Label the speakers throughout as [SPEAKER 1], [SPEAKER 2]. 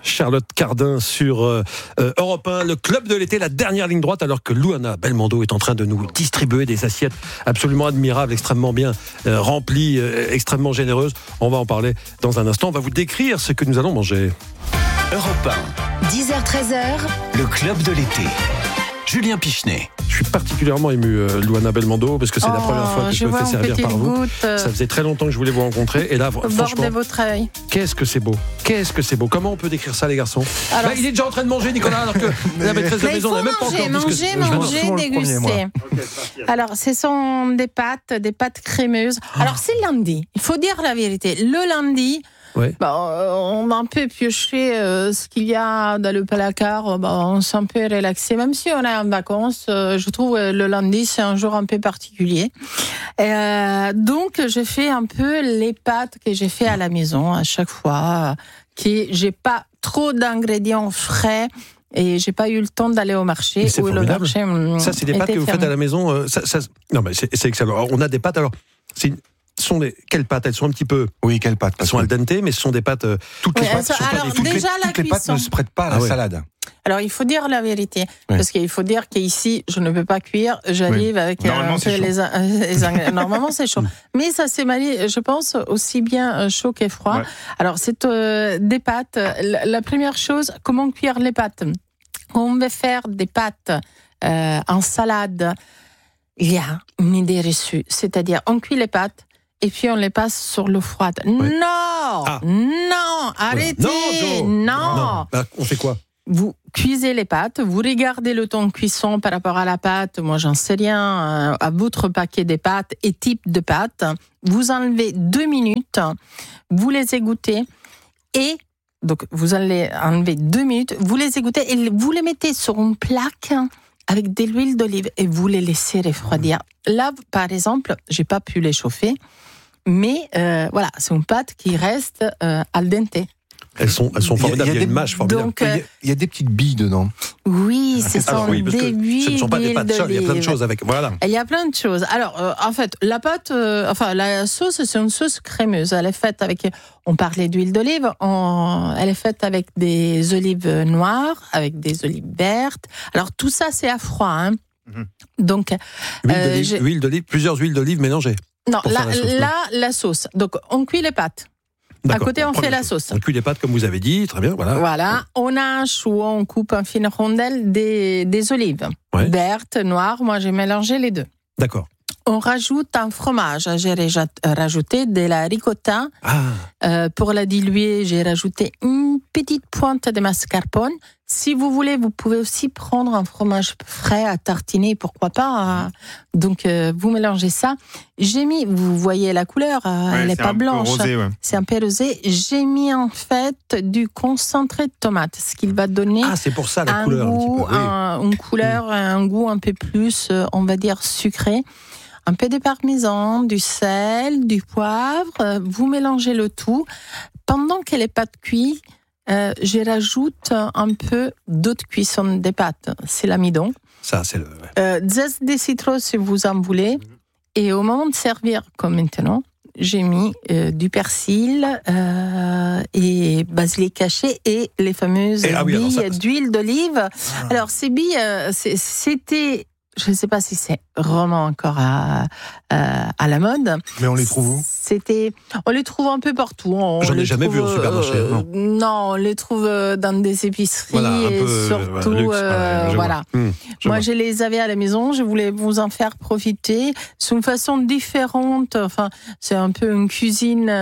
[SPEAKER 1] Charlotte Cardin sur Europe 1, le club de l'été, la dernière ligne droite, alors que Luana Belmondo est en train de nous distribuer des assiettes absolument admirables, extrêmement bien remplies, extrêmement généreuses. On va en parler dans un instant. On va vous décrire ce que nous allons manger.
[SPEAKER 2] Europe 1,
[SPEAKER 3] 10h-13h,
[SPEAKER 2] le club de l'été. Julien Pichenet.
[SPEAKER 1] Je suis particulièrement ému, Luana Belmondo, parce que c'est la première fois que je me fais servir par vous.
[SPEAKER 4] Goutte.
[SPEAKER 1] Ça faisait très longtemps que je voulais vous rencontrer. Et là, franchement,
[SPEAKER 4] de votre œil.
[SPEAKER 1] qu'est-ce que c'est beau. Qu'est-ce que c'est beau. Comment on peut décrire ça, les garçons? Il est déjà en train de manger, Nicolas, alors que la maîtresse de maison n'a même pas encore dit
[SPEAKER 4] manger, déguster. Alors, ce sont des pâtes crémeuses. Alors, c'est lundi. Il faut dire la vérité. Le lundi...
[SPEAKER 1] Ouais.
[SPEAKER 4] On a un peu pioché ce qu'il y a dans le placard, on s'est un peu relaxé, même si on est en vacances. Je trouve le lundi c'est un jour un peu particulier. Donc j'ai fait un peu les pâtes que j'ai fait à la maison à chaque fois. J'ai pas trop d'ingrédients frais. Et j'ai pas eu le temps d'aller au marché.
[SPEAKER 1] C'est formidable. Ça, c'est des pâtes que vous faites à la maison. Non, mais c'est excellent. Alors, on a des pâtes. Alors, quelles pâtes? Elles sont un petit peu.
[SPEAKER 5] Oui, quelles pâtes?
[SPEAKER 1] Elles sont al dente, mais ce sont des pâtes. Toutes les pâtes sont pas des
[SPEAKER 5] toutes les pâtes ne se prêtent pas à la salade.
[SPEAKER 4] Alors, il faut dire la vérité. Oui. Parce qu'il faut dire qu'ici, je ne peux pas cuire. J'arrive avec les ingrédients. Normalement, c'est chaud. Mais ça s'est marié, je pense, aussi bien chaud que froid. Ouais. Alors, c'est des pâtes. La première chose, comment cuire les pâtes? On veut faire des pâtes en salade. Il y a une idée reçue. C'est-à-dire, on cuit les pâtes et puis on les passe sur l'eau froide. Oui. Non, arrêtez, non.
[SPEAKER 1] On fait quoi?
[SPEAKER 4] Vous cuisez les pâtes, vous regardez le temps de cuisson par rapport à la pâte, moi j'en sais rien, à votre paquet de pâtes et type de pâtes. Vous enlevez 2 minutes, vous les égouttez et donc vous allez enlever 2 minutes, vous les égouttez et vous les mettez sur une plaque avec de l'huile d'olive et vous les laissez refroidir. Là, par exemple, j'ai pas pu les chauffer, mais voilà, c'est une pâte qui reste al dente.
[SPEAKER 1] Elles sont formidables, il y a une mâche formidable. Donc,
[SPEAKER 5] il y a des petites billes dedans.
[SPEAKER 4] Oui, ce sont des billes.
[SPEAKER 1] Ce ne sont pas des pâtes seules, il y a plein de choses avec. Voilà.
[SPEAKER 4] Il y a plein de choses. Alors, en fait, la pâte, la sauce, c'est une sauce crémeuse. Elle est faite avec, on parlait d'huile d'olive, elle est faite avec des olives noires, avec des olives vertes. Alors, tout ça, c'est à froid. Hein. Mm-hmm. Donc,
[SPEAKER 1] huile d'olive, plusieurs huiles d'olive mélangées.
[SPEAKER 4] Non, la sauce. Donc, on cuit les pâtes.
[SPEAKER 1] D'accord.
[SPEAKER 4] À côté, on fait la sauce.
[SPEAKER 1] On cuit les pâtes, comme vous avez dit, très bien, voilà.
[SPEAKER 4] Voilà, on hache ou on coupe en fines rondelles des olives, vertes, noires. Moi, j'ai mélangé les deux.
[SPEAKER 1] D'accord.
[SPEAKER 4] On rajoute un fromage. J'ai rajouté de la ricotta. Pour la diluer, j'ai rajouté une petite pointe de mascarpone. Si vous voulez, vous pouvez aussi prendre un fromage frais à tartiner, pourquoi pas. Donc, vous mélangez ça. J'ai mis, vous voyez la couleur, elle n'est pas blanche. Rosé, c'est un peu rosé. J'ai mis en fait du concentré de tomate, ce qui va donner
[SPEAKER 1] c'est pour ça la couleur
[SPEAKER 4] goût,
[SPEAKER 1] un petit peu.
[SPEAKER 4] Une couleur, un goût un peu plus, on va dire, sucré. Un peu de parmesan, du sel, du poivre. Vous mélangez le tout. Pendant que les pâtes cuisent, je rajoute un peu d'eau de cuisson des pâtes. C'est l'amidon.
[SPEAKER 1] Ça, c'est le...
[SPEAKER 4] zeste de citron si vous en voulez. Et au moment de servir, comme maintenant, j'ai mis du persil et basilic haché et les fameuses billes d'huile d'olive. Alors, ces billes, c'était... Je ne sais pas si c'est vraiment encore à la mode.
[SPEAKER 5] Mais on les trouve où?
[SPEAKER 4] On les trouve un peu partout.
[SPEAKER 1] J'en ai jamais vu au supermarché.
[SPEAKER 4] Non, on les trouve dans des épiceries et surtout, luxe, voilà. Moi, je les avais à la maison. Je voulais vous en faire profiter. C'est une façon différente. Enfin, c'est un peu une cuisine.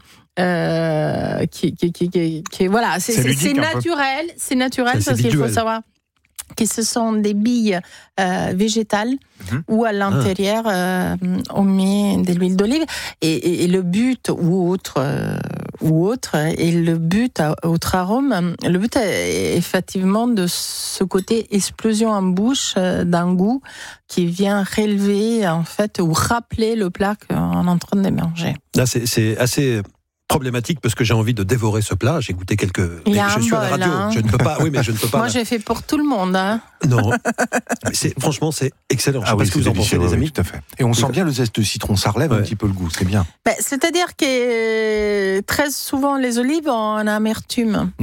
[SPEAKER 4] Qui voilà, c'est ludique, naturel. C'est naturel parce qu'il faut savoir que ce sont des billes végétales où à l'intérieur on met de l'huile d'olive et le but ou autre et le but autre arôme, le but est effectivement de ce côté explosion en bouche d'un goût qui vient relever en fait ou rappeler le plat qu'on est en train de manger.
[SPEAKER 1] Là c'est assez problématique parce que j'ai envie de dévorer ce plat. J'ai goûté quelques. Je suis à la radio. Je ne peux pas. Oui, mais je ne peux pas.
[SPEAKER 4] Moi, j'ai fait pour tout le monde. Hein.
[SPEAKER 1] Non. Franchement, c'est excellent. Je sais pas ce que vous en pensez, les amis.
[SPEAKER 5] Tout à fait. Et on sent bien le zeste de citron. Ça relève un petit peu le goût. C'est bien.
[SPEAKER 4] C'est-à-dire que très souvent, les olives ont une amertume.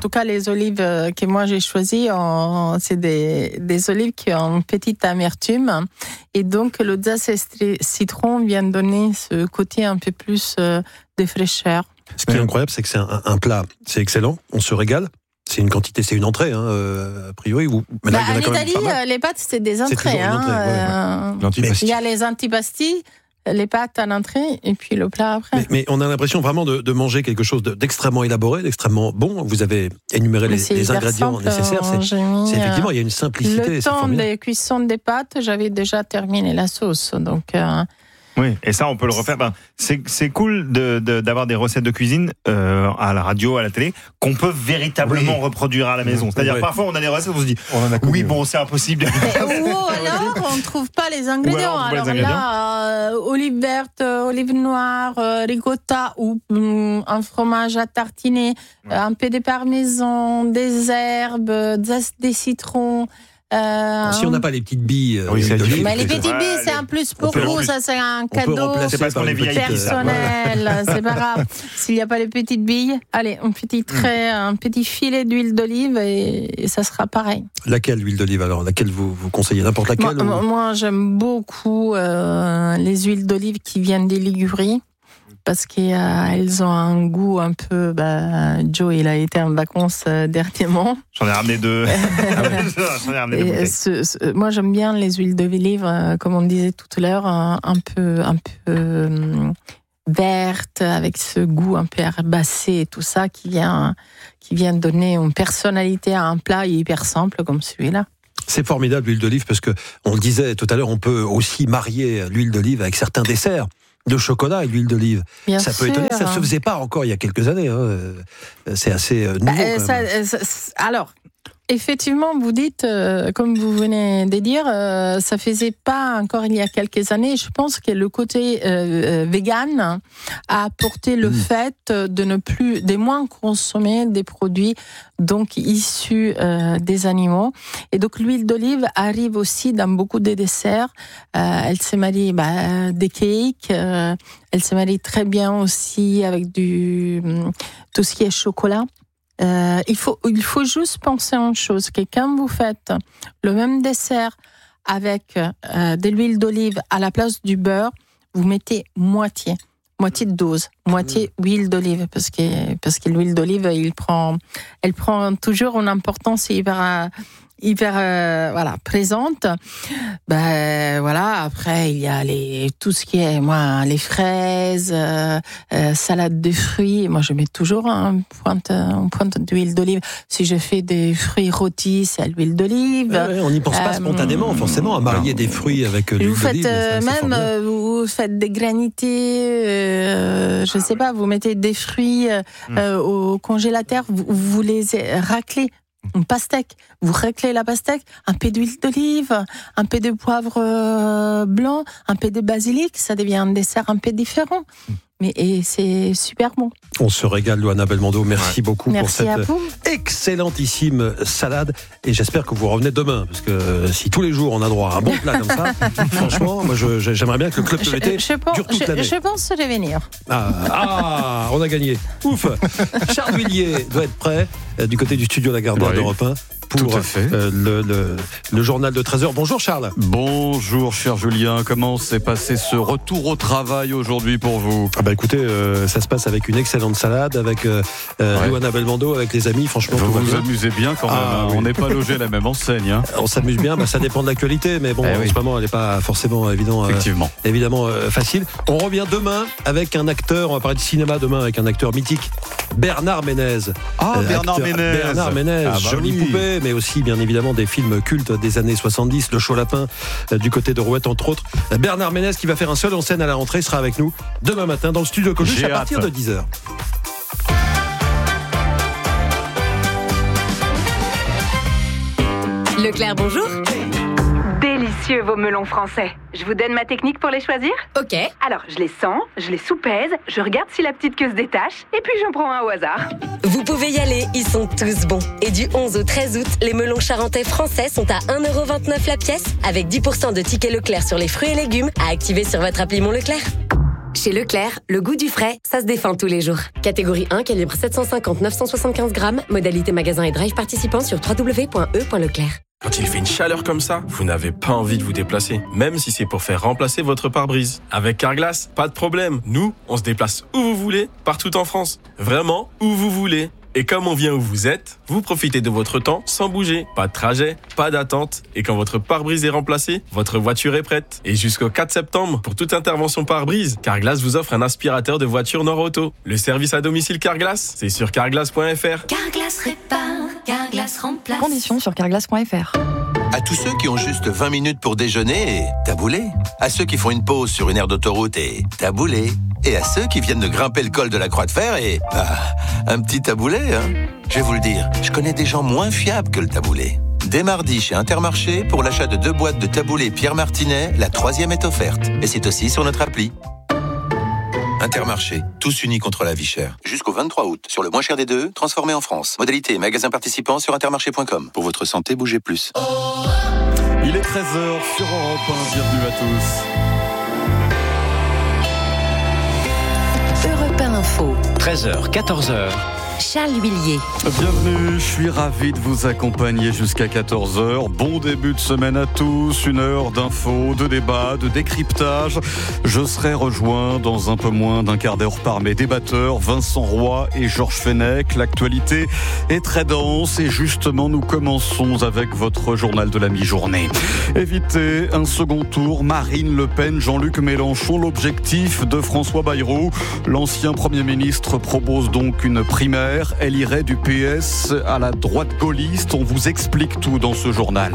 [SPEAKER 4] tout cas, les olives que moi j'ai choisies, c'est des olives qui ont une petite amertume. Et donc, le zeste citron vient donner ce côté un peu plus de fraîcheur.
[SPEAKER 1] Ce qui est incroyable, c'est que c'est un plat, c'est excellent, on se régale. C'est une quantité, c'est une entrée, a priori. Mais là,
[SPEAKER 4] en Italie, les pâtes, c'est des entrées. Il y a les antipasti, les pâtes en entrée, et puis le plat après.
[SPEAKER 1] Mais on a l'impression vraiment de manger quelque chose d'extrêmement élaboré, d'extrêmement bon. Vous avez énuméré les ingrédients nécessaires. C'est effectivement, il y a une simplicité.
[SPEAKER 4] Le temps de cuisson des pâtes, j'avais déjà terminé la sauce, donc...
[SPEAKER 3] Oui, et ça, on peut le refaire. C'est cool d'avoir des recettes de cuisine à la radio, à la télé, qu'on peut véritablement reproduire à la maison. C'est-à-dire, parfois, on a des recettes où on se dit, c'est impossible.
[SPEAKER 4] Alors, on ne trouve pas les ingrédients. Alors là, olive verte, olive noire, ricotta ou un fromage à tartiner, un peu de parmesan, des herbes, des citrons.
[SPEAKER 1] Si on n'a pas les petites billes,
[SPEAKER 4] mais les petites billes, c'est un plus pour vous, ça c'est un cadeau personnel, c'est pas grave. S'il n'y a pas les petites billes, allez, un petit filet d'huile d'olive et ça sera pareil.
[SPEAKER 1] Laquelle huile d'olive alors? Laquelle vous conseillez? N'importe laquelle?
[SPEAKER 4] Moi j'aime beaucoup les huiles d'olive qui viennent des Liguries. Parce qu'elles ont un goût un peu... Joe, il a été en vacances dernièrement.
[SPEAKER 3] J'en ai ramené 2.
[SPEAKER 4] Moi, j'aime bien les huiles d'olive, comme on disait tout à l'heure, un peu verte, avec ce goût un peu herbacé et tout ça, qui vient donner une personnalité à un plat hyper simple comme celui-là.
[SPEAKER 1] C'est formidable, l'huile d'olive, parce que on le disait tout à l'heure, on peut aussi marier l'huile d'olive avec certains desserts. De chocolat et d'huile d'olive. Ça peut étonner, ça ne se faisait pas encore il y a quelques années. C'est assez nouveau.
[SPEAKER 4] Alors, effectivement, vous dites, comme vous venez de dire, ça faisait pas encore il y a quelques années. Je pense que le côté vegan a apporté le fait de moins consommer des produits donc issus des animaux. Et donc l'huile d'olive arrive aussi dans beaucoup de desserts. Elle se marie des cakes. Elle se marie très bien aussi avec tout ce qui est chocolat. Il faut juste penser à une chose, que quand vous faites le même dessert avec de l'huile d'olive à la place du beurre, vous mettez moitié de dose, moitié huile d'olive, parce que l'huile d'olive, elle prend toujours une importance hyper présente. Après il y a tout ce qui est les fraises, salade de fruits. Moi je mets toujours une pointe d'huile d'olive. Si je fais des fruits rôtis, c'est à l'huile d'olive.
[SPEAKER 1] On n'y pense pas spontanément forcément à marier des fruits avec l'huile d'olive.
[SPEAKER 4] Vous faites des granités, je sais pas, vous mettez des fruits au congélateur, vous les raclez. Une pastèque, vous raclez la pastèque, un peu d'huile d'olive, un peu de poivre blanc, un peu de basilic, ça devient un dessert un peu différent. Et c'est super bon.
[SPEAKER 1] On se régale, Luana Belmondo. Merci beaucoup pour cette excellentissime salade. Et j'espère que vous revenez demain. Parce que si tous les jours on a droit à un bon plat comme ça, franchement, moi j'aimerais bien que le club de l'été dure toute l'année.
[SPEAKER 4] Je pense revenir.
[SPEAKER 1] On a gagné. Ouf. Charles Villiers doit être prêt du côté du studio Lagardère d'Europe 1. Pour le journal de 13h. Bonjour Charles.
[SPEAKER 6] Bonjour cher Julien, comment s'est passé ce retour au travail aujourd'hui pour vous?
[SPEAKER 1] Écoutez, ça se passe avec une excellente salade, avec Luana Belmondo, avec les amis, franchement.
[SPEAKER 6] Vous vous amusez bien quand même, on n'est pas logé à la même enseigne.
[SPEAKER 1] On s'amuse bien, ça dépend de l'actualité, mais bon, en ce moment elle n'est pas forcément évidemment facile. On revient demain avec un acteur, on va parler de cinéma demain avec un acteur mythique, Bernard Ménez.
[SPEAKER 6] Bernard Ménez,
[SPEAKER 1] jolie poupée, mais aussi bien évidemment des films cultes des années 70, Le Chaud Lapin du côté de Rouette entre autres. Bernard Ménez qui va faire un seul en scène à la rentrée sera avec nous demain matin dans le studio Coluche à partir de 10h.
[SPEAKER 7] Leclerc, bonjour. Délicieux vos melons français. Je vous donne ma technique pour les choisir? Ok. Alors, je les sens, je les soupèse, je regarde si la petite queue se détache, et puis j'en prends un au hasard.
[SPEAKER 8] Vous pouvez y aller, ils sont tous bons. Et du 11 au 13 août, les melons charentais français sont à 1,29€ la pièce, avec 10% de tickets Leclerc sur les fruits et légumes à activer sur votre appli Mon Leclerc. Chez Leclerc, le goût du frais, ça se défend tous les jours. Catégorie 1, calibre 750-975 grammes, modalité magasin et drive participant sur www.e.leclerc.
[SPEAKER 9] Quand il fait une chaleur comme ça, vous n'avez pas envie de vous déplacer, même si c'est pour faire remplacer votre pare-brise. Avec Carglass, pas de problème. Nous, on se déplace où vous voulez, partout en France. Vraiment, où vous voulez. Et comme on vient où vous êtes, vous profitez de votre temps sans bouger. Pas de trajet, pas d'attente. Et quand votre pare-brise est remplacé, votre voiture est prête. Et jusqu'au 4 septembre, pour toute intervention pare-brise, Carglass vous offre un aspirateur de voiture Nord-Auto. Le service à domicile Carglass, c'est sur carglass.fr.
[SPEAKER 10] Carglass répare, Carglass remplace.
[SPEAKER 11] Conditions sur carglass.fr.
[SPEAKER 12] À tous ceux qui ont juste 20 minutes pour déjeuner et taboulé. À ceux qui font une pause sur une aire d'autoroute et taboulé. Et à ceux qui viennent de grimper le col de la Croix de Fer et... un petit taboulé, hein. Je vais vous le dire, je connais des gens moins fiables que le taboulé. Dès mardi chez Intermarché, pour l'achat de 2 boîtes de taboulé Pierre Martinet, la 3e est offerte. Et c'est aussi sur notre appli. Intermarché, tous unis contre la vie chère. Jusqu'au 23 août, sur le moins cher des deux, transformé en France. Modalité magasin participant sur intermarché.com. Pour votre santé, bougez plus.
[SPEAKER 6] Il est 13h sur Europe 1, bienvenue à tous.
[SPEAKER 8] Europe 1 Info.
[SPEAKER 2] 13h, 14h.
[SPEAKER 8] Charles Huillier.
[SPEAKER 6] Bienvenue, je suis ravi de vous accompagner jusqu'à 14h. Bon début de semaine à tous, une heure d'infos, de débats, de décryptage. Je serai rejoint dans un peu moins d'un quart d'heure par mes débatteurs, Vincent Roy et Georges Fenech. L'actualité est très dense et justement nous commençons avec votre journal de la mi-journée. Éviter un second tour, Marine Le Pen, Jean-Luc Mélenchon, l'objectif de François Bayrou. L'ancien Premier ministre propose donc une primaire. Elle irait du PS à la droite gaulliste. On vous explique tout dans ce journal.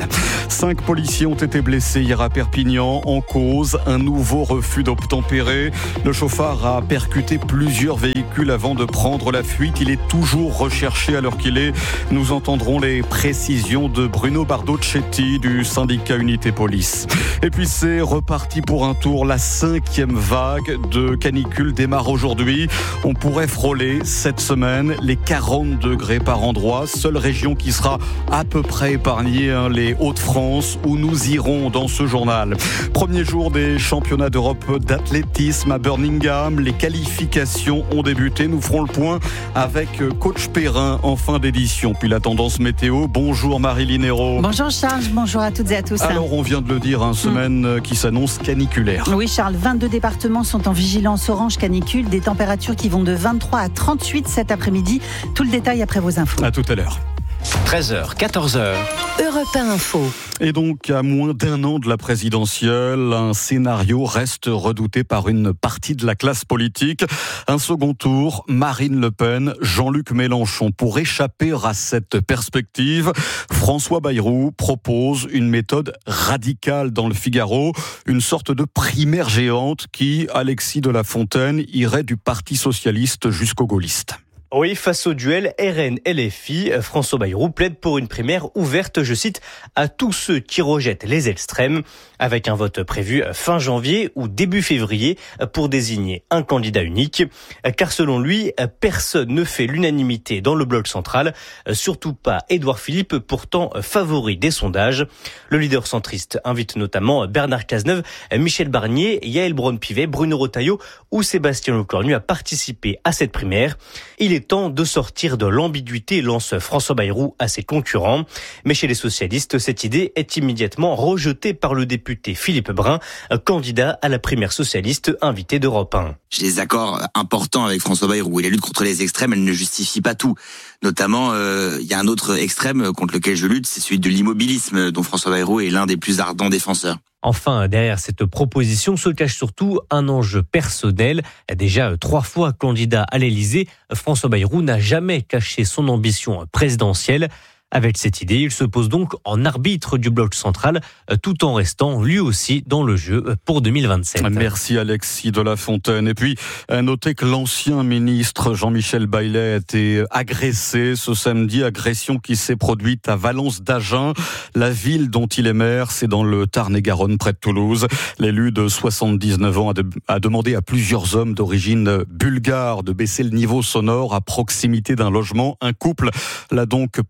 [SPEAKER 6] 5 policiers ont été blessés hier à Perpignan. En cause, un nouveau refus d'obtempérer. Le chauffard a percuté plusieurs véhicules avant de prendre la fuite. Il est toujours recherché à l'heure qu'il est. Nous entendrons les précisions de Bruno Bardocchetti du syndicat Unité Police. Et puis c'est reparti pour un tour. La 5e vague de canicule démarre aujourd'hui. On pourrait frôler cette semaine les 40 degrés par endroit. Seule région qui sera à peu près épargnée, les Hauts-de-France, où nous irons dans ce journal. Premier jour des championnats d'Europe d'athlétisme à Birmingham. Les qualifications ont débuté. Nous ferons le point avec coach Perrin en fin d'édition. Puis la tendance météo. Bonjour Marie-Line Hérault.
[SPEAKER 13] Bonjour Charles, bonjour à toutes et à tous.
[SPEAKER 6] Alors on vient de le dire, semaine qui s'annonce caniculaire.
[SPEAKER 13] Oui Charles, 22 départements sont en vigilance orange canicule. Des températures qui vont de 23 à 38 cet après-midi. Tout le détail après vos infos.
[SPEAKER 6] À tout à l'heure.
[SPEAKER 2] 13h, 14h.
[SPEAKER 8] Europe 1 Info.
[SPEAKER 6] Et donc, à moins d'1 an de la présidentielle, un scénario reste redouté par une partie de la classe politique. Un second tour, Marine Le Pen, Jean-Luc Mélenchon. Pour échapper à cette perspective, François Bayrou propose une méthode radicale dans le Figaro, une sorte de primaire géante qui, Alexis de la Fontaine, irait du Parti socialiste jusqu'aux gaullistes.
[SPEAKER 14] Oui, face au duel RN-LFI, François Bayrou plaide pour une primaire ouverte, je cite, à tous ceux qui rejettent les extrêmes, avec un vote prévu fin janvier ou début février pour désigner un candidat unique. Car selon lui, personne ne fait l'unanimité dans le bloc central, surtout pas Édouard Philippe, pourtant favori des sondages. Le leader centriste invite notamment Bernard Cazeneuve, Michel Barnier, Yaël Braun-Pivet, Bruno Retailleau ou Sébastien Lecornu à participer à cette primaire. Il est temps de sortir de l'ambiguïté, lance François Bayrou à ses concurrents. Mais chez les socialistes, cette idée est immédiatement rejetée par le député Philippe Brun, candidat à la primaire socialiste invité d'Europe 1.
[SPEAKER 15] J'ai des accords importants avec François Bayrou et la lutte contre les extrêmes, elle ne justifie pas tout. Notamment, il y a un autre extrême contre lequel je lutte, c'est celui de l'immobilisme dont François Bayrou est l'un des plus ardents défenseurs.
[SPEAKER 14] Enfin, derrière cette proposition se cache surtout un enjeu personnel. Déjà 3 fois candidat à l'Élysée, François Bayrou n'a jamais caché son ambition présidentielle. Avec cette idée, il se pose donc en arbitre du bloc central, tout en restant lui aussi dans le jeu pour 2027.
[SPEAKER 6] Merci Alexis de la Fontaine. Et puis, notez que l'ancien ministre Jean-Michel Baillet a été agressé ce samedi, agression qui s'est produite à Valence d'Agen. La ville dont il est maire, c'est dans le Tarn-et-Garonne, près de Toulouse. L'élu de 79 ans a demandé à plusieurs hommes d'origine bulgare de baisser le niveau sonore à proximité d'un logement. Un couple l'a donc pris à part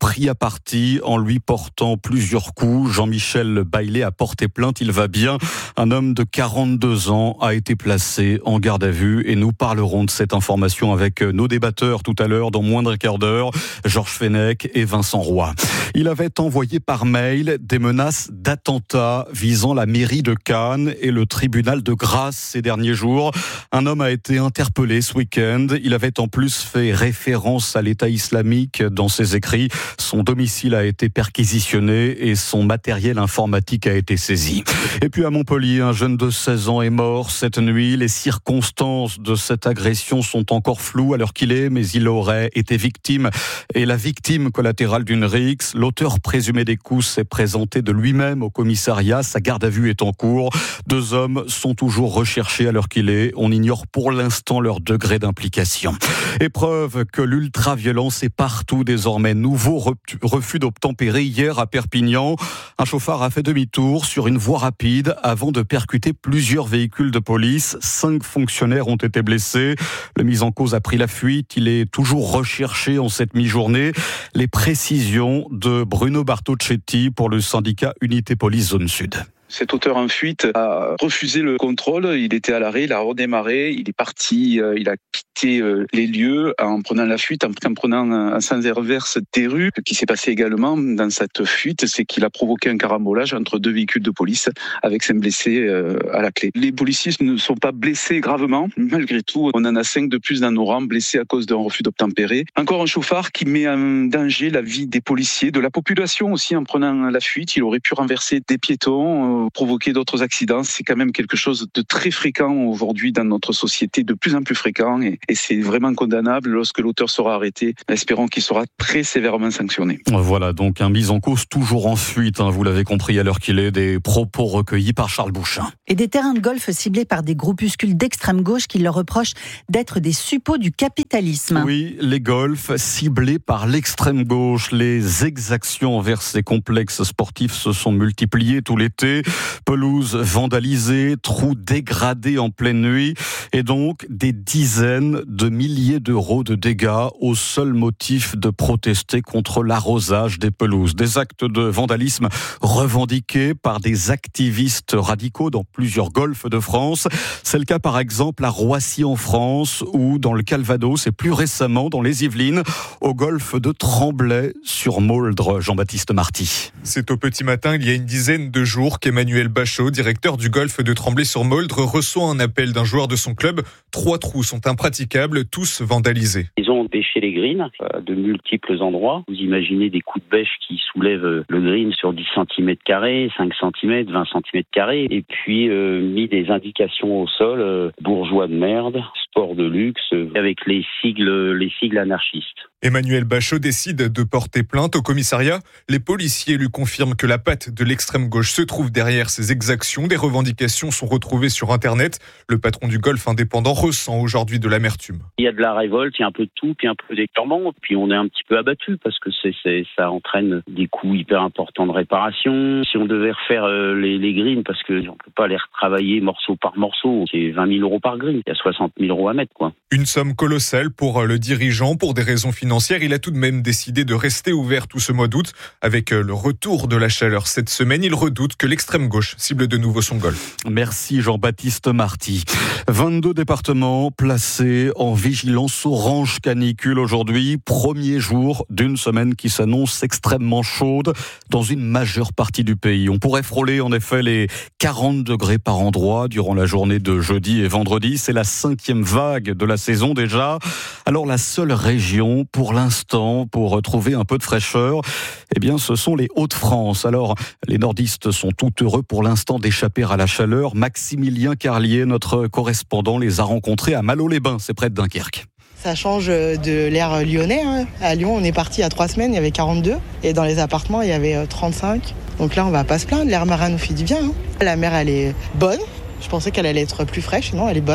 [SPEAKER 6] parti en lui portant plusieurs coups. Jean-Michel Baillet a porté plainte, il va bien. Un homme de 42 ans a été placé en garde à vue et nous parlerons de cette information avec nos débatteurs tout à l'heure dans moins d'un quart d'heure, Georges Fenech et Vincent Roy. Il avait envoyé par mail des menaces d'attentats visant la mairie de Cannes et le tribunal de Grasse ces derniers jours. Un homme a été interpellé ce week-end. Il avait en plus fait référence à l'État islamique dans ses écrits. Son domicile a été perquisitionné et son matériel informatique a été saisi. Et puis à Montpellier, un jeune de 16 ans est mort cette nuit. Les circonstances de cette agression sont encore floues à l'heure qu'il est, mais il aurait été victime et la victime collatérale d'une rixe. L'auteur présumé des coups s'est présenté de lui-même au commissariat. Sa garde à vue est en cours. 2 hommes sont toujours recherchés à l'heure qu'il est. On ignore pour l'instant leur degré d'implication. Épreuve que l'ultraviolence est partout désormais. Nouveau refus d'obtempérer hier à Perpignan. Un chauffard a fait demi-tour sur une voie rapide avant de percuter plusieurs véhicules de police. 5 fonctionnaires ont été blessés. Le mis en cause a pris la fuite. Il est toujours recherché en cette mi-journée. Les précisions de Bruno Bartocchetti pour le syndicat Unité Police Zone Sud.
[SPEAKER 11] Cet auteur en fuite a refusé le contrôle, il était à l'arrêt, il a redémarré, il est parti, il a quitté les lieux en prenant la fuite, en prenant un sens inverse des rues. Ce qui s'est passé également dans cette fuite, c'est qu'il a provoqué un carambolage entre 2 véhicules de police avec 5 blessés à la clé. Les policiers ne sont pas blessés gravement, malgré tout, on en a 5 de plus dans nos rangs blessés à cause d'un refus d'obtempérer. Encore un chauffard qui met en danger la vie des policiers, de la population aussi en prenant la fuite. Il aurait pu renverser des piétons, provoquer d'autres accidents. C'est quand même quelque chose de très fréquent aujourd'hui dans notre société, de plus en plus fréquent, et c'est vraiment condamnable. Lorsque l'auteur sera arrêté, espérons qu'il sera très sévèrement sanctionné.
[SPEAKER 6] Voilà donc un mis en cause toujours en fuite, vous l'avez compris à l'heure qu'il est, des propos recueillis par Charles Bouchin.
[SPEAKER 13] Et des terrains de golf ciblés par des groupuscules d'extrême gauche qui leur reprochent d'être des suppôts du capitalisme.
[SPEAKER 6] Oui, les golfs ciblés par l'extrême gauche. Les exactions envers ces complexes sportifs se sont multipliées tout l'été. Pelouses vandalisées, trous dégradés en pleine nuit et donc des dizaines de milliers d'euros de dégâts au seul motif de protester contre l'arrosage des pelouses. Des actes de vandalisme revendiqués par des activistes radicaux dans plusieurs golfs de France. C'est le cas par exemple à Roissy en France ou dans le Calvados et plus récemment dans les Yvelines au golfe de Tremblay sur Mauldre. Jean-Baptiste Marty.
[SPEAKER 16] C'est au petit matin, il y a une dizaine de jours qu'Emmanuel Bachot, directeur du golfe de Tremblay-sur-Mauldre, reçoit un appel d'un joueur de son club. 3 trous sont impraticables, tous vandalisés.
[SPEAKER 17] Ils ont bêché les greens à de multiples endroits. Vous imaginez des coups de bêche qui soulèvent le green sur 10 cm², 5 cm, 20 cm², et puis mis des indications au sol, bourgeois de merde, sport de luxe, avec les sigles anarchistes.
[SPEAKER 16] Emmanuel Bachot décide de porter plainte au commissariat. Les policiers lui confirment que la patte de l'extrême gauche se trouve derrière ces exactions. Des revendications sont retrouvées sur Internet. Le patron du golf indépendant ressent aujourd'hui de l'amertume.
[SPEAKER 17] Il y a de la révolte, il y a un peu de tout, puis un peu d'écœurement, puis on est un petit peu abattu parce que ça entraîne des coûts hyper importants de réparation. Si on devait refaire les greens, parce qu'on ne peut pas les retravailler morceau par morceau, c'est 20 000 euros par green. Il y a 60 000 euros à mettre, quoi.
[SPEAKER 16] Une somme colossale pour le dirigeant, pour des raisons financières. Il a tout de même décidé de rester ouvert tout ce mois d'août. Avec le retour de la chaleur cette semaine, il redoute que l'extrême gauche cible de nouveau son golf.
[SPEAKER 6] Merci Jean-Baptiste Marty. 22 départements placés en vigilance orange canicule aujourd'hui. Premier jour d'une semaine qui s'annonce extrêmement chaude dans une majeure partie du pays. On pourrait frôler en effet les 40 degrés par endroit durant la journée de jeudi et vendredi. C'est la 5e vague de la saison déjà. Alors la seule région pour l'instant pour trouver un peu de fraîcheur, eh bien ce sont les Hauts-de-France. Alors les nordistes sont tout heureux pour l'instant d'échapper à la chaleur. Maximilien Carlier, notre correspondant, les a rencontrés à Malo-les-Bains, c'est près de Dunkerque.
[SPEAKER 18] Ça change de l'air lyonnais. À Lyon, on est parti il y a 3 semaines, il y avait 42. Et dans les appartements, il y avait 35. Donc là, on va pas se plaindre. L'air marin nous fait du bien. La mer, elle est bonne. Je pensais qu'elle allait être plus fraîche. Non, elle est bonne.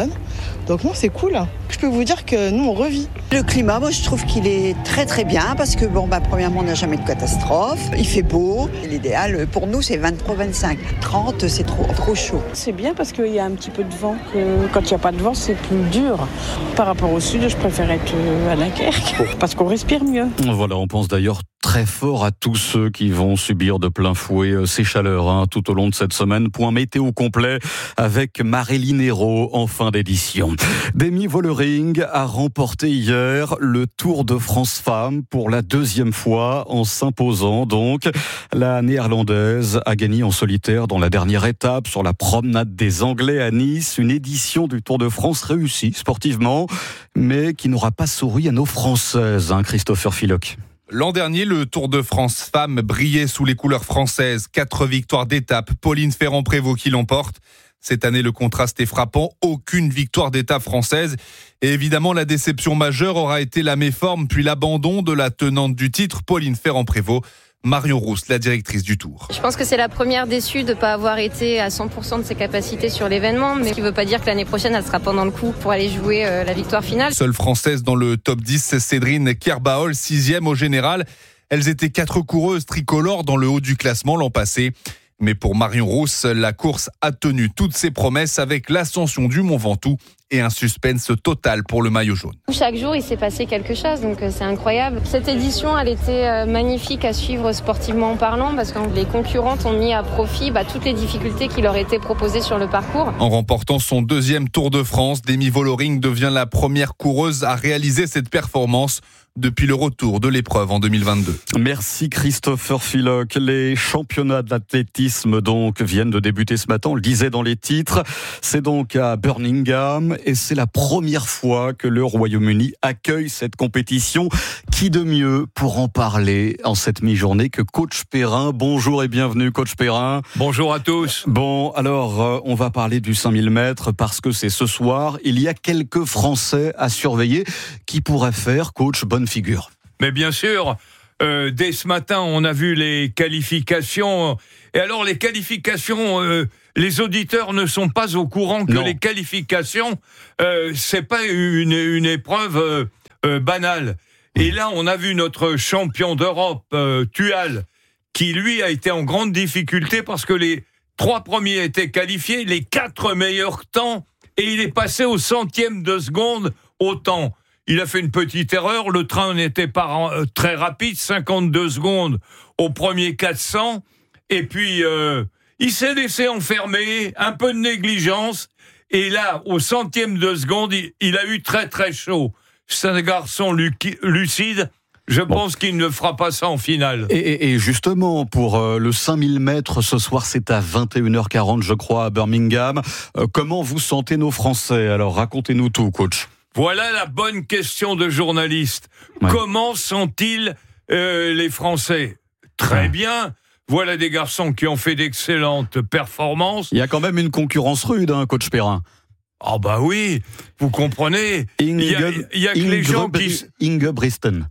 [SPEAKER 18] Donc non, c'est cool. Je peux vous dire que nous, on revit.
[SPEAKER 19] Le climat, moi, je trouve qu'il est très très bien parce que, premièrement, on n'a jamais de catastrophe. Il fait beau. L'idéal pour nous, c'est 23-25. 30, c'est trop chaud.
[SPEAKER 20] C'est bien parce qu'il y a un petit peu de vent. Quand il n'y a pas de vent, c'est plus dur. Par rapport au sud, je préfère être à Dunkerque parce qu'on respire mieux.
[SPEAKER 6] Voilà, on pense d'ailleurs très fort à tous ceux qui vont subir de plein fouet ces chaleurs tout au long de cette semaine. Point météo complet avec Maréline Hérault en fin d'édition. Demi Vollering a remporté hier le Tour de France Femmes pour la deuxième fois en s'imposant donc. La néerlandaise a gagné en solitaire dans la dernière étape sur la promenade des Anglais à Nice. Une édition du Tour de France réussie sportivement, mais qui n'aura pas souri à nos Françaises, Christopher Philoc.
[SPEAKER 21] L'an dernier, le Tour de France Femmes brillait sous les couleurs françaises. 4 victoires d'étape, Pauline Ferrand-Prévot qui l'emporte. Cette année, le contraste est frappant. Aucune victoire d'étape française. Et évidemment, la déception majeure aura été la méforme puis l'abandon de la tenante du titre, Pauline Ferrand-Prévôt. Marion Rousse, la directrice du Tour.
[SPEAKER 22] Je pense que c'est la première déçue de ne pas avoir été à 100% de ses capacités sur l'événement, mais ce qui ne veut pas dire que l'année prochaine, elle sera pas dans le coup pour aller jouer la victoire finale.
[SPEAKER 21] Seule française dans le top 10, Cédrine Kerbaol, 6e au général. Elles étaient 4 coureuses tricolores dans le haut du classement l'an passé. Mais pour Marion Rousse, la course a tenu toutes ses promesses avec l'ascension du Mont Ventoux et un suspense total pour le maillot jaune.
[SPEAKER 22] Chaque jour, il s'est passé quelque chose, donc c'est incroyable. Cette édition, elle était magnifique à suivre sportivement parlant parce que les concurrentes ont mis à profit toutes les difficultés qui leur étaient proposées sur le parcours.
[SPEAKER 21] En remportant son 2e Tour de France, Demi Vollering devient la première coureuse à réaliser cette performance depuis le retour de l'épreuve en 2022.
[SPEAKER 6] Merci Christopher Philoc. Les championnats d'athlétisme donc viennent de débuter ce matin, on le disait dans les titres. C'est donc à Birmingham et c'est la première fois que le Royaume-Uni accueille cette compétition. Qui de mieux pour en parler en cette mi-journée que Coach Perrin. Bonjour et bienvenue Coach Perrin.
[SPEAKER 23] Bonjour à tous.
[SPEAKER 6] Bon, alors on va parler du 5000 mètres parce que c'est ce soir. Il y a quelques Français à surveiller qui pourraient faire, coach, bonne figure.
[SPEAKER 23] Mais bien sûr, dès ce matin, on a vu les qualifications. Et alors, les qualifications, les auditeurs ne sont pas au courant que les qualifications, c'est pas une épreuve banale. Et là, on a vu notre champion d'Europe, Tual, qui lui a été en grande difficulté parce que les 3 premiers étaient qualifiés, les 4 meilleurs temps, et il est passé au centième de seconde au temps. Il a fait une petite erreur, le train n'était pas très rapide, 52 secondes au premier 400, et puis il s'est laissé enfermer, un peu de négligence, et là, au centième de seconde, il a eu très très chaud. C'est un garçon lucide, je pense qu'il ne fera pas ça en finale.
[SPEAKER 6] Et justement, pour le 5000 mètres, ce soir c'est à 21h40, je crois, à Birmingham. Comment vous sentez nos Français? Alors racontez-nous tout, coach.
[SPEAKER 23] Voilà la bonne question de journaliste. Ouais. Comment sont-ils les Français? Très bien. Voilà des garçons qui ont fait d'excellentes performances.
[SPEAKER 6] Il y a quand même une concurrence rude, coach Perrin.
[SPEAKER 23] Ah bah oui, vous comprenez. Il y a que les gens qui...
[SPEAKER 6] Ingebrigtsen.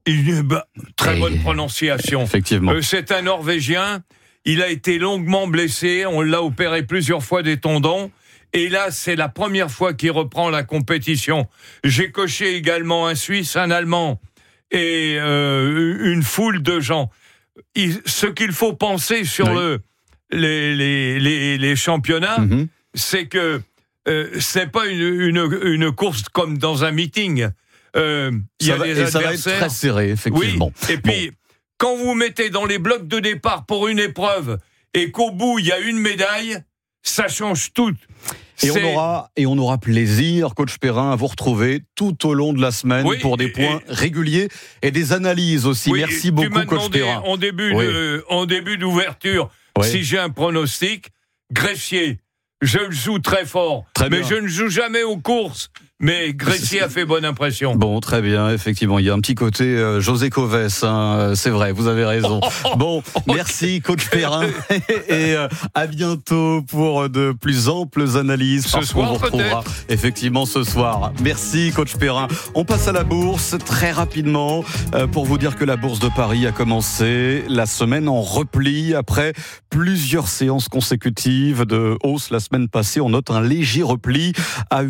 [SPEAKER 23] Très bonne prononciation.
[SPEAKER 6] Effectivement.
[SPEAKER 23] C'est un Norvégien. Il a été longuement blessé. On l'a opéré plusieurs fois des tendons. Et là, c'est la première fois qu'il reprend la compétition. J'ai coché également un Suisse, un Allemand et une foule de gens. Ce qu'il faut penser sur les championnats, c'est que c'est pas une course comme dans un meeting. Il y a des adversaires.
[SPEAKER 6] Ça va être très serré, effectivement.
[SPEAKER 23] Oui. Et puis, quand vous mettez dans les blocs de départ pour une épreuve et qu'au bout, il y a une médaille, ça change tout.
[SPEAKER 6] Et on aura plaisir, coach Perrin, à vous retrouver tout au long de la semaine pour des points réguliers et des analyses aussi. Merci beaucoup, coach Perrin.
[SPEAKER 23] En début d'ouverture, si j'ai un pronostic, Gressier, je le joue très fort. Mais je ne joue jamais aux courses mais Gressier a fait bonne impression.
[SPEAKER 6] Bon, très bien, effectivement, il y a un petit côté José Coves, hein, c'est vrai, vous avez raison. Bon, merci coach Perrin et à bientôt pour de plus amples analyses.
[SPEAKER 23] Ce soir,
[SPEAKER 6] on vous retrouvera effectivement ce soir. Merci coach Perrin. On passe à la bourse très rapidement pour vous dire que la bourse de Paris a commencé la semaine en repli après plusieurs séances consécutives de hausse la semaine passée. On note un léger repli à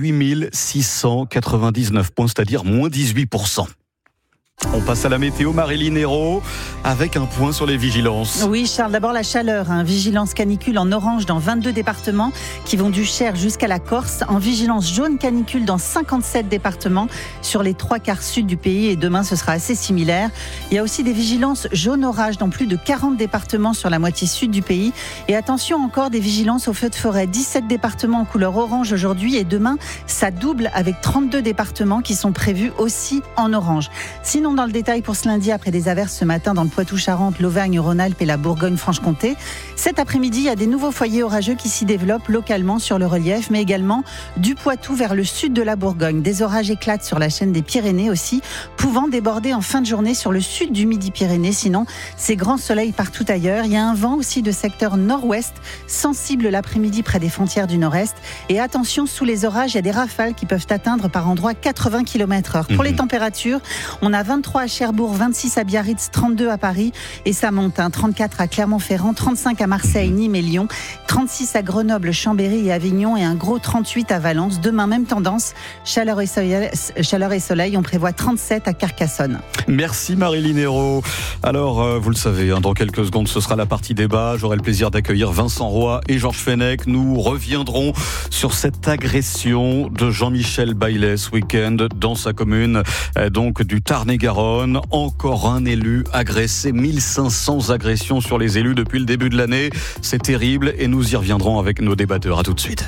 [SPEAKER 6] 8699 points, c'est-à-dire moins 18%. On passe à la météo, Marilyn Hérault, avec un point sur les vigilances.
[SPEAKER 13] Oui, Charles, d'abord la chaleur. Vigilance canicule en orange dans 22 départements qui vont du Cher jusqu'à la Corse. En vigilance jaune canicule dans 57 départements sur les 3/4 sud du pays. Et demain, ce sera assez similaire. Il y a aussi des vigilances jaune orage dans plus de 40 départements sur la moitié sud du pays. Et attention, encore des vigilances aux feux de forêt. 17 départements en couleur orange aujourd'hui. Et demain, ça double avec 32 départements qui sont prévus aussi en orange. Sinon, dans le détail pour ce lundi, après des averses ce matin dans le Poitou-Charentes, l'Auvergne-Rhône-Alpes et la Bourgogne-Franche-Comté, cet après-midi, il y a des nouveaux foyers orageux qui s'y développent localement sur le relief, mais également du Poitou vers le sud de la Bourgogne. Des orages éclatent sur la chaîne des Pyrénées aussi, pouvant déborder en fin de journée sur le sud du Midi-Pyrénées. Sinon, c'est grand soleil partout ailleurs. Il y a un vent aussi de secteur nord-ouest, sensible l'après-midi près des frontières du nord-est. Et attention, sous les orages, il y a des rafales qui peuvent atteindre par endroits 80 km/h. Pour les températures, on a 23 à Cherbourg, 26 à Biarritz, 32 à Paris et ça monte, 34 à Clermont-Ferrand, 35 à Marseille, Nîmes et Lyon, 36 à Grenoble, Chambéry et Avignon et un gros 38 à Valence. Demain, même tendance, chaleur et soleil, on prévoit 37 à Carcassonne.
[SPEAKER 6] Merci Marilyn Hérault. Alors, vous le savez, dans quelques secondes, ce sera la partie débat. J'aurai le plaisir d'accueillir Vincent Roy et Georges Fenech. Nous reviendrons sur cette agression de Jean-Michel Baillet ce week-end dans sa commune, donc du Tarn-et-Garonne. Encore un élu agressé, 1500 agressions sur les élus depuis le début de l'année. C'est terrible et nous y reviendrons avec nos débatteurs. À tout de suite.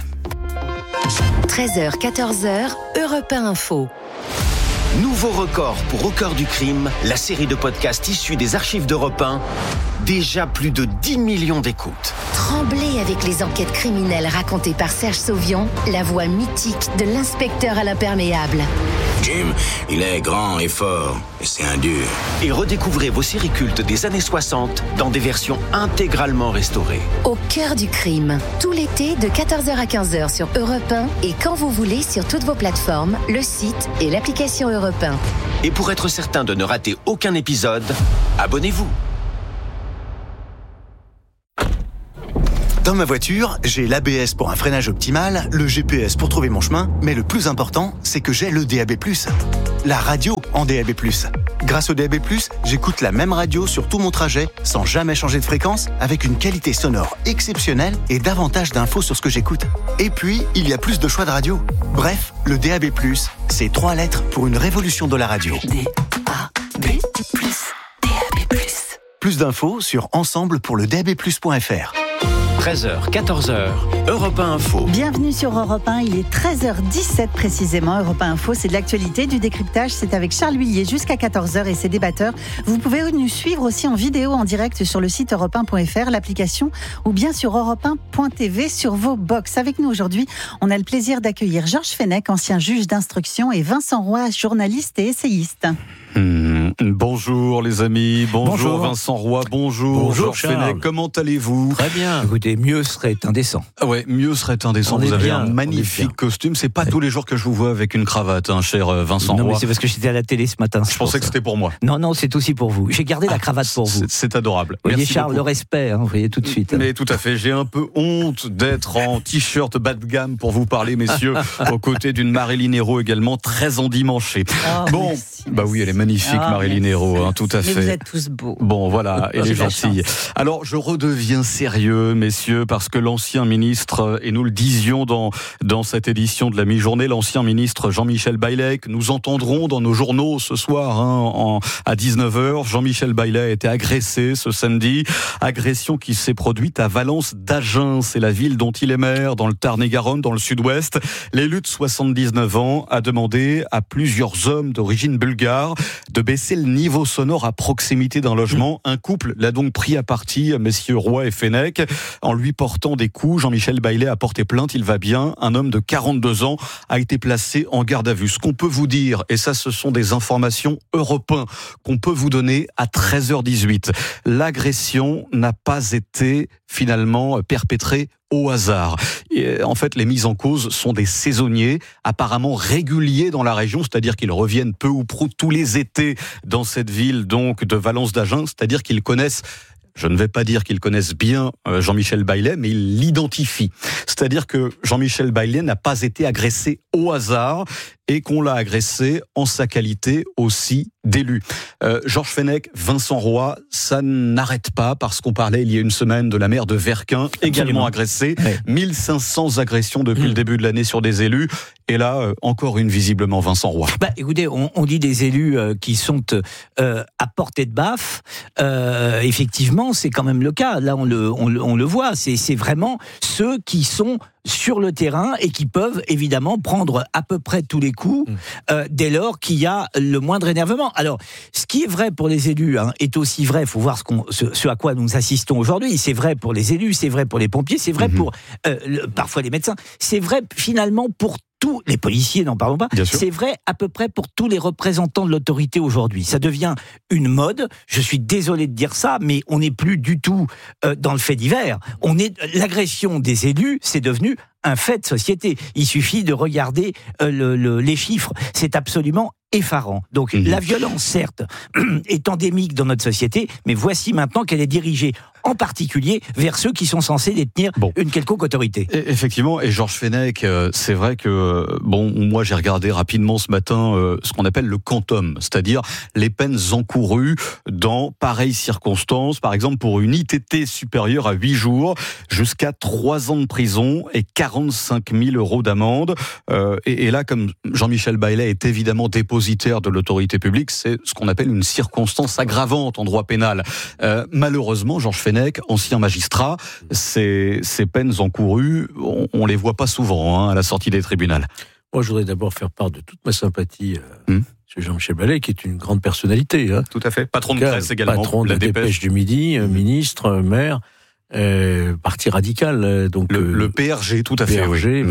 [SPEAKER 3] 13h, 14h, Europe 1 Info.
[SPEAKER 2] Nouveau record pour Au cœur du crime, la série de podcasts issus des archives d'Europe 1. Déjà plus de 10 millions d'écoutes.
[SPEAKER 3] Tremblez avec les enquêtes criminelles racontées par Serge Sauvion, la voix mythique de l'inspecteur à l'imperméable.
[SPEAKER 4] Jim, il est grand et fort, et c'est un dur.
[SPEAKER 2] Et redécouvrez vos séries cultes des années 60 dans des versions intégralement restaurées.
[SPEAKER 3] Au cœur du crime, tout l'été de 14h à 15h sur Europe 1 et quand vous voulez sur toutes vos plateformes, le site et l'application Europe 1.
[SPEAKER 2] Et pour être certain de ne rater aucun épisode, abonnez-vous.
[SPEAKER 5] Dans ma voiture, j'ai l'ABS pour un freinage optimal, le GPS pour trouver mon chemin, mais le plus important, c'est que j'ai le DAB+. La radio en DAB+. Grâce au DAB+, j'écoute la même radio sur tout mon trajet, sans jamais changer de fréquence, avec une qualité sonore exceptionnelle et davantage d'infos sur ce que j'écoute. Et puis, il y a plus de choix de radio. Bref, le DAB+, c'est 3 lettres pour une révolution de la radio.
[SPEAKER 3] DAB+.
[SPEAKER 5] Plus d'infos sur ensemblepourledabplus.fr.
[SPEAKER 2] 13h, 14h, Europe 1 Info.
[SPEAKER 13] Bienvenue sur Europe 1, il est 13h17 précisément. Europe 1 Info, c'est de l'actualité, du décryptage. C'est avec Charles Huillier jusqu'à 14h et ses débatteurs. Vous pouvez nous suivre aussi en vidéo, en direct sur le site europe1.fr, l'application, ou bien sur europe1.tv sur vos box. Avec nous aujourd'hui, on a le plaisir d'accueillir Georges Fenech, ancien juge d'instruction, et Vincent Roy, journaliste et essayiste.
[SPEAKER 6] Bonjour les amis, bonjour Vincent Roy, bonjour Georges Fenech, comment allez-vous?
[SPEAKER 24] Très bien. Écoutez, mieux serait indécent.
[SPEAKER 6] Ouais, mieux serait indécent. Vous avez un magnifique costume. C'est pas tous les jours que je vous vois avec une cravate, cher Vincent Roy.
[SPEAKER 24] Non, mais c'est parce que j'étais à la télé ce matin.
[SPEAKER 6] Je pensais que c'était pour moi.
[SPEAKER 24] Non, c'est aussi pour vous. J'ai gardé la cravate pour vous.
[SPEAKER 6] C'est adorable.
[SPEAKER 24] Vous voyez, Charles, le respect, vous voyez tout de suite.
[SPEAKER 6] Mais tout à fait. J'ai un peu honte d'être en t-shirt bas de gamme pour vous parler, messieurs, aux côtés d'une Marilyn Hérault également très endimanchée.
[SPEAKER 13] Bon,
[SPEAKER 6] merci. Bah oui, elle est magnifique, Marilyn Hérault, tout à fait.
[SPEAKER 13] Mais vous êtes tous beaux.
[SPEAKER 6] Bon, voilà, elle est gentille. Alors, je redeviens sérieux, messieurs, parce que l'ancien ministre, et nous le disions dans cette édition de la mi-journée, l'ancien ministre Jean-Michel Baillet, que nous entendrons dans nos journaux ce soir, à 19h. Jean-Michel Baillet a été agressé ce samedi. Agression qui s'est produite à Valence d'Agen. C'est la ville dont il est maire, dans le Tarn-et-Garonne, dans le sud-ouest. L'élu de 79 ans a demandé à plusieurs hommes d'origine bulgare de baisser baisser le niveau sonore à proximité d'un logement. Un couple l'a donc pris à partie, messieurs Roy et Fenech, en lui portant des coups. Jean-Michel Baillet a porté plainte, il va bien. Un homme de 42 ans a été placé en garde à vue. Ce qu'on peut vous dire, et ça ce sont des informations Europe 1 qu'on peut vous donner à 13h18, l'agression n'a pas été finalement perpétrée au hasard. Et en fait, les mises en cause sont des saisonniers, apparemment réguliers dans la région, c'est-à-dire qu'ils reviennent peu ou prou tous les étés dans cette ville donc de Valence d'Agen, c'est-à-dire qu'ils connaissent. Je ne vais pas dire qu'ils connaissent bien Jean-Michel Baillet, mais ils l'identifient. C'est-à-dire que Jean-Michel Baillet n'a pas été agressé au hasard et qu'on l'a agressé en sa qualité aussi d'élu. Georges Fenech, Vincent Roy, ça n'arrête pas parce qu'on parlait il y a une semaine de la maire de Verquin, également agressée. Ouais. 1500 agressions depuis le début de l'année sur des élus. Et là, encore une visiblement, Vincent Roy.
[SPEAKER 24] Écoutez, on dit des élus qui sont à portée de baffe. Effectivement, c'est quand même le cas. Là, on le voit. C'est vraiment ceux qui sont sur le terrain et qui peuvent évidemment prendre à peu près tous les coups dès lors qu'il y a le moindre énervement. Alors, ce qui est vrai pour les élus est aussi vrai, il faut voir ce à quoi nous assistons aujourd'hui, c'est vrai pour les élus, c'est vrai pour les pompiers, c'est vrai pour parfois les médecins, c'est vrai finalement pour tous les policiers, n'en parlons pas, c'est vrai à peu près pour tous les représentants de l'autorité aujourd'hui. Ça devient une mode, je suis désolé de dire ça, mais on n'est plus du tout dans le fait divers. L'agression des élus, c'est devenu un fait de société. Il suffit de regarder les chiffres, c'est absolument effarant. Donc la violence, certes, est endémique dans notre société, mais voici maintenant qu'elle est dirigée en particulier vers ceux qui sont censés détenir une quelconque autorité.
[SPEAKER 6] Effectivement, et Georges Fenech, c'est vrai que, moi j'ai regardé rapidement ce matin ce qu'on appelle le quantum, c'est-à-dire les peines encourues dans pareilles circonstances, par exemple pour une ITT supérieure à 8 jours, jusqu'à 3 ans de prison et 45 000 € d'amende. Et là, comme Jean-Michel Baillet est évidemment dépositaire de l'autorité publique, c'est ce qu'on appelle une circonstance aggravante en droit pénal. Malheureusement, Georges Fenech, ancien magistrat, ces peines encourues, on les voit pas souvent à la sortie des tribunaux.
[SPEAKER 1] Moi, je voudrais d'abord faire part de toute ma sympathie à M. Jean-Michel Baillet, qui est une grande personnalité.
[SPEAKER 6] Tout à fait. Patron de presse également.
[SPEAKER 1] Patron de la Dépêche du Midi, ministre, maire, parti radical. Donc,
[SPEAKER 6] le PRG, tout à fait.
[SPEAKER 1] PRG,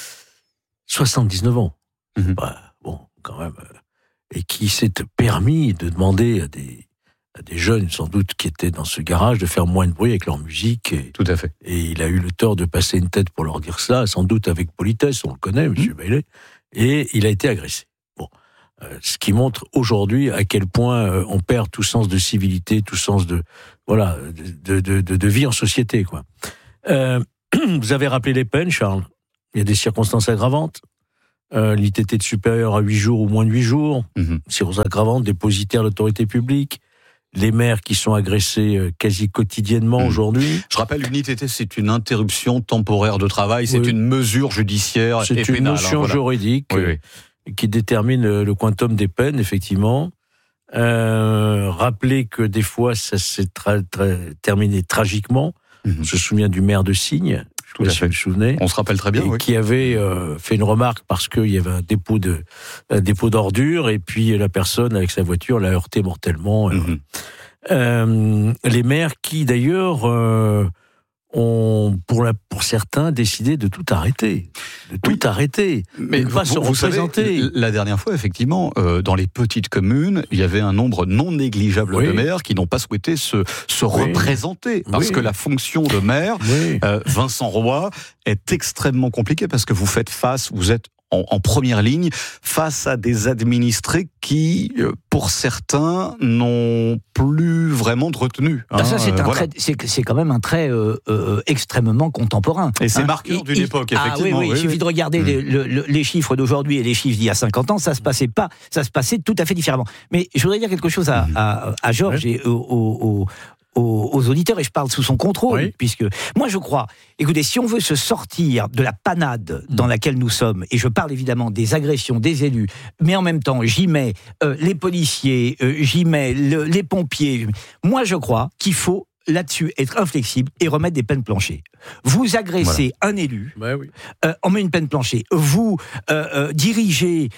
[SPEAKER 1] 79 ans. Quand même. Et qui s'est permis de demander à des jeunes, sans doute, qui étaient dans ce garage, de faire moins de bruit avec leur musique.
[SPEAKER 6] Tout à fait.
[SPEAKER 1] Et il a eu le tort de passer une tête pour leur dire cela, sans doute avec politesse, on le connaît, M. Baillet, et il a été agressé. Ce qui montre aujourd'hui à quel point on perd tout sens de civilité, tout sens de vie en société, quoi. Vous avez rappelé les peines, Charles. Il y a des circonstances aggravantes. L'ITT de supérieur à 8 jours ou moins de 8 jours. Circonstances aggravantes, dépositaires de l'autorité publique. Les maires qui sont agressés quasi quotidiennement aujourd'hui.
[SPEAKER 6] Je rappelle, une ITT, c'est une interruption temporaire de travail, c'est une mesure judiciaire et pénale.
[SPEAKER 1] C'est une notion juridique qui détermine le quantum des peines, effectivement. Rappeler que des fois, ça s'est terminé tragiquement. On se souvient du maire de Signes, je ne sais pas si vous vous souvenez.
[SPEAKER 6] On se rappelle très bien,
[SPEAKER 1] qui avait fait une remarque parce qu'il y avait un dépôt d'ordures et puis la personne avec sa voiture l'a heurté mortellement. Les maires qui d'ailleurs ont pour certains décidé de tout arrêter,
[SPEAKER 6] mais
[SPEAKER 1] pas se représenter.
[SPEAKER 6] Savez, la dernière fois, effectivement, dans les petites communes, il y avait un nombre non négligeable de maires qui n'ont pas souhaité se représenter, parce que la fonction de maire, Vincent Roy, est extrêmement compliquée parce que vous êtes en première ligne face à des administrés qui, pour certains, n'ont plus vraiment de retenue.
[SPEAKER 24] Ça, c'est quand même un trait extrêmement contemporain.
[SPEAKER 6] Et c'est marqueur d'une époque, effectivement.
[SPEAKER 24] Il suffit de regarder les chiffres d'aujourd'hui et les chiffres d'il y a 50 ans, ça se passait tout à fait différemment. Mais je voudrais dire quelque chose à Georges et aux auditeurs, et je parle sous son contrôle, puisque moi je crois, écoutez, si on veut se sortir de la panade dans laquelle nous sommes, et je parle évidemment des agressions des élus, mais en même temps j'y mets les policiers, j'y mets les pompiers, moi je crois qu'il faut là-dessus être inflexible et remettre des peines planchées. Vous agressez un élu, on met une peine planchée. Vous dirigez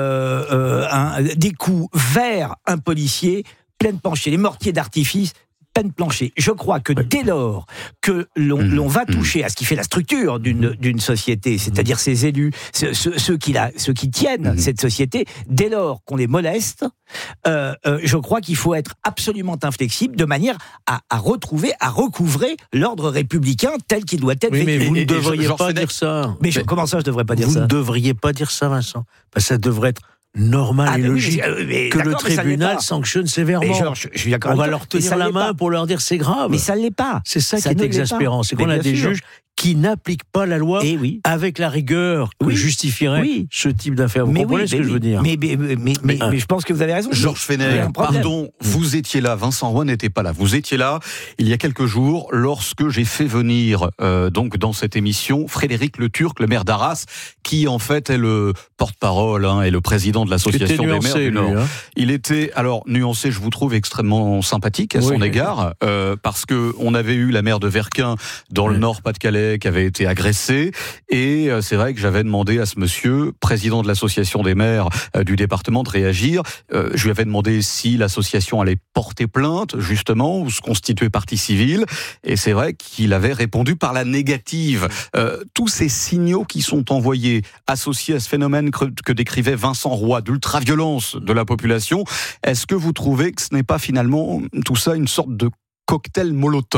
[SPEAKER 24] des coups vers un policier, peine planchée. Les mortiers d'artifice, peine planchée. Je crois que dès lors que l'on va toucher à ce qui fait la structure d'une société, c'est-à-dire ses élus, ceux qui tiennent cette société, dès lors qu'on les moleste, je crois qu'il faut être absolument inflexible de manière à recouvrer l'ordre républicain tel qu'il doit être.
[SPEAKER 1] Oui, mais vous ne devriez pas dire ça.
[SPEAKER 24] Mais comment ça, je ne devrais pas dire ça?
[SPEAKER 1] Vous ne devriez pas dire ça, Vincent. Parce que ça devrait être normal et logique que le tribunal sanctionne sévèrement. On va leur tenir la main pour leur dire c'est grave.
[SPEAKER 24] Mais ça ne l'est pas.
[SPEAKER 1] C'est ça qui est exaspérant. C'est qu'on a des juges qui n'appliquent pas la loi avec la rigueur que justifierait ce type d'affaire. Vous comprenez ce que je veux dire?
[SPEAKER 24] Mais je pense que vous avez raison.
[SPEAKER 6] Georges Fenech, pardon, vous étiez là, Vincent Roy n'était pas là. Vous étiez là il y a quelques jours lorsque j'ai fait venir donc dans cette émission Frédéric Le Turc, le maire d'Arras, qui en fait est le porte-parole et le président de l'association des maires du Nord. Il était alors nuancé, je vous trouve extrêmement sympathique à son égard, parce que on avait eu la maire de Verquin dans le Nord Pas-de-Calais qui avait été agressé, et c'est vrai que j'avais demandé à ce monsieur, président de l'association des maires du département, de réagir. Je lui avais demandé si l'association allait porter plainte, justement, ou se constituer partie civile, et c'est vrai qu'il avait répondu par la négative. Tous ces signaux qui sont envoyés, associés à ce phénomène que décrivait Vincent Roy, d'ultra-violence de la population, est-ce que vous trouvez que ce n'est pas finalement tout ça une sorte de cocktail Molotov ?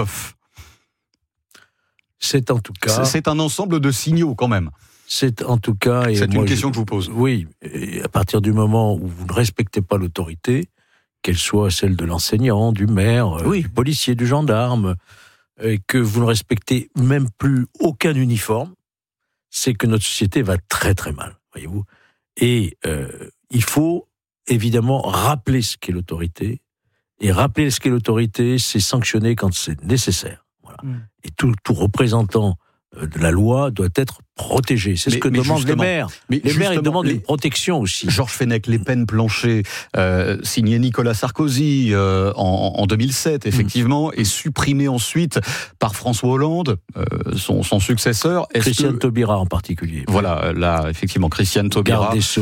[SPEAKER 1] C'est en tout cas...
[SPEAKER 6] C'est un ensemble de signaux quand même.
[SPEAKER 1] C'est en tout cas...
[SPEAKER 6] C'est une question que je vous pose.
[SPEAKER 1] Oui, et à partir du moment où vous ne respectez pas l'autorité, qu'elle soit celle de l'enseignant, du maire, du policier, du gendarme, et que vous ne respectez même plus aucun uniforme, c'est que notre société va très très mal, voyez-vous. Et il faut évidemment rappeler ce qu'est l'autorité, et rappeler ce qu'est l'autorité, c'est sanctionner quand c'est nécessaire. Voilà. Et tout représentant de la loi doit être protégé. C'est ce que demandent les maires. Les maires, ils demandent une protection aussi.
[SPEAKER 6] Georges Fenech, les peines planchées, signées Nicolas Sarkozy en 2007, effectivement, et supprimées ensuite par François Hollande, son successeur.
[SPEAKER 1] Christiane Taubira en particulier.
[SPEAKER 6] Voilà, là, effectivement, Christiane Taubira.
[SPEAKER 1] Garde des Sceaux.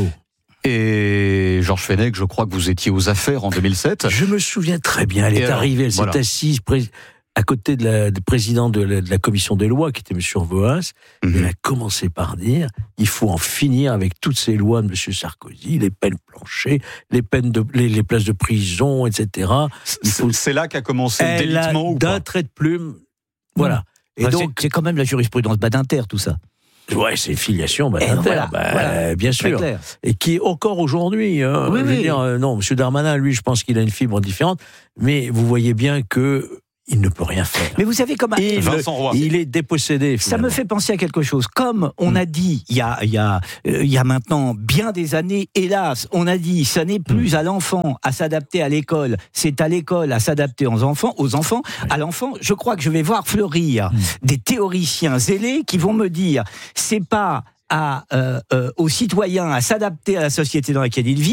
[SPEAKER 6] Et Georges Fenech, je crois que vous étiez aux affaires en 2007.
[SPEAKER 1] Je me souviens très bien, elle est arrivée, elle s'est assise à côté du président de la commission des lois, qui était M. Voas, et elle a commencé par dire il faut en finir avec toutes ces lois de M. Sarkozy, les peines planchées, les places de prison, etc.
[SPEAKER 6] C'est là qu'a commencé le délitement, ou pas ?
[SPEAKER 1] D'un trait de plume, voilà.
[SPEAKER 24] Et donc, c'est quand même la jurisprudence Badinter, tout ça.
[SPEAKER 1] Ouais, c'est filiation Badinter, bien sûr. Et qui est encore aujourd'hui. Je veux dire, non, M. Darmanin, lui, je pense qu'il a une fibre différente, mais vous voyez bien que il ne peut rien faire.
[SPEAKER 24] Mais vous savez comment
[SPEAKER 1] il est dépossédé.
[SPEAKER 24] Ça me fait penser à quelque chose. Comme on a dit il y a maintenant bien des années, hélas, on a dit ça n'est plus à l'enfant à s'adapter à l'école, c'est à l'école à s'adapter aux enfants. À l'enfant, je crois que je vais voir fleurir des théoriciens zélés qui vont me dire c'est pas aux citoyens à s'adapter à la société dans laquelle ils vivent.